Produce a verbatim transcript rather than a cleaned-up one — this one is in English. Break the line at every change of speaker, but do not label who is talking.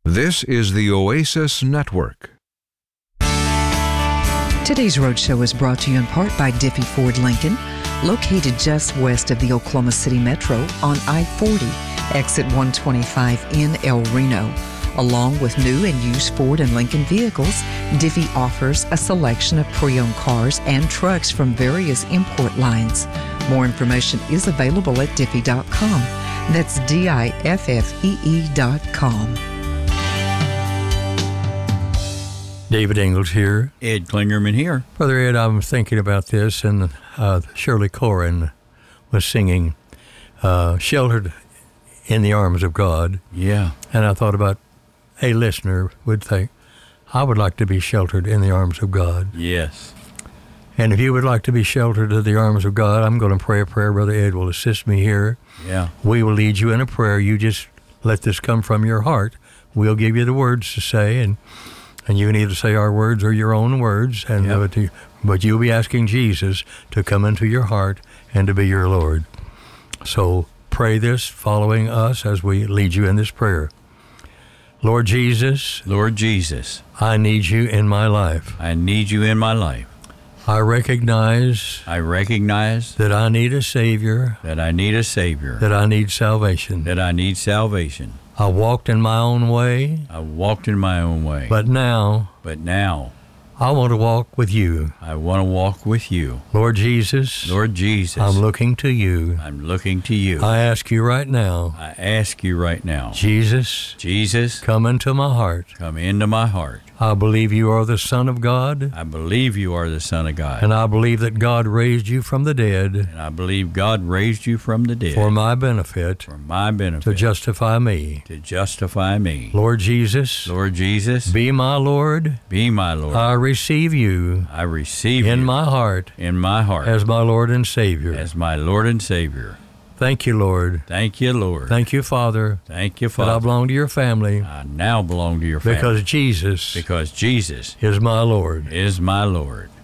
This is the Oasis Network.
Today's Roadshow is brought to you in part by Diffie Ford Lincoln, located just west of the Oklahoma City Metro on I forty, exit one twenty-five in El Reno. Along with new and used Ford and Lincoln vehicles, Diffie offers a selection of pre-owned cars and trucks from various import lines. More information is available at diffie dot com. That's D I F F E E dot com.
David Ingalls here.
Ed Klingerman here.
Brother Ed, I'm thinking about this, and uh, Shirley Corrin was singing uh, Sheltered in the Arms of God.
Yeah.
And I thought about a listener would think, I would like to be sheltered in the arms of God.
Yes.
And if you would like to be sheltered in the arms of God, I'm going to pray a prayer. Brother Ed will assist me here.
Yeah.
We will lead you in a prayer. You just let this come from your heart. We'll give you the words to say, and And you can either say our words or your own words, and
Yep.
but, you, but you'll be asking Jesus to come into your heart and to be your Lord. So pray this following us as we lead you in this prayer. Lord Jesus,
Lord Jesus,
I need you in my life.
I need you in my life.
I recognize
I recognize
that I need a Savior,
that I need a Savior,
that I need salvation.
that I need salvation.
I walked in my own way,
I walked in my own way.
but now
But now,
I want to walk with you.
I want to walk with you.
Lord Jesus,
Lord Jesus,
I'm looking to you.
I'm looking to you.
I ask you right now,
I ask you right now,
Jesus,
Jesus,
come into my heart.
come into my heart.
I believe you are the Son of God,
I believe you are the Son of God.
and I believe that God raised you from the dead
And I believe God raised you from the dead
for my benefit,
for my benefit,
to justify me.
to justify me.
Lord Jesus,
Lord Jesus,
be my Lord.
be my Lord.
I receive you
I receive
in
you
my heart
in my heart
as my Lord and Savior.
as my Lord and Savior.
Thank you, Lord.
Thank you, Lord.
Thank you, Father,
Thank you,
that I
Father.
belong to your family
I now belong to your family
because Jesus
because Jesus
is my Lord.
is my Lord.